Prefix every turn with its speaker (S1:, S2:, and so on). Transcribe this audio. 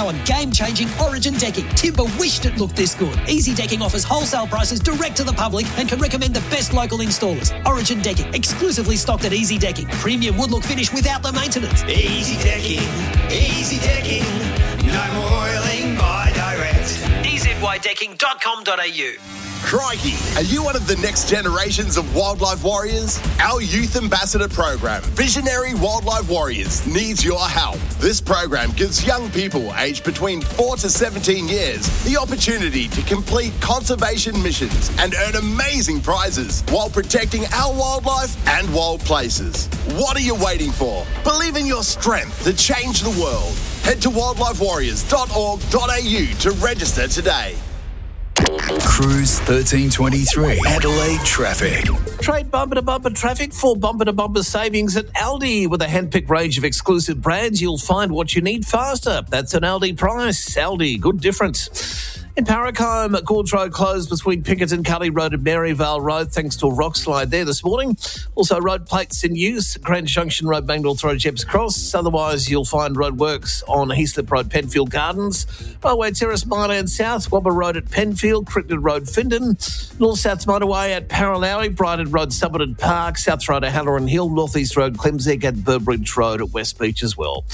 S1: now on game-changing Origin decking. Timber wished it looked this good. Easy Decking offers wholesale prices direct to the public and can recommend the best local installers. Origin Decking, exclusively stocked at Easy Decking. Premium wood look finish without the maintenance.
S2: Easy Decking, no more oiling by direct.
S1: EZYDecking.com.au.
S3: Crikey! Are you one of the next generations of wildlife warriors? Our youth ambassador program, Visionary Wildlife Warriors, needs your help. This program gives young people aged between 4 to 17 years the opportunity to complete conservation missions and earn amazing prizes while protecting our wildlife and wild places. What are you waiting for? Believe in your strength to change the world. Head to wildlifewarriors.org.au to register today.
S4: Cruise 1323 Adelaide traffic.
S5: Trade bumper-to-bumper traffic for bumper-to-bumper savings at Aldi. With a hand-picked range of exclusive brands, you'll find what you need faster. That's an Aldi price. Aldi, good difference. In Paracombe, Gorge Road closed between Pinkerton, Cully Road and Maryvale Road thanks to a rock slide there this morning. Also, road plates in use. Grand Junction Road, Bankdale Road, Jeps Cross. Otherwise, you'll find roadworks on Heaslip Road, Penfield Gardens. Railway Terrace, Myland South. Wobber Road at Penfield. Crickland Road, Findon. North-South Motorway at Paralowie. Brighton Road, Somerton Park. South Road at Halloran Hill. North East Road, Clemseg and Burbridge Road at West Beach as well.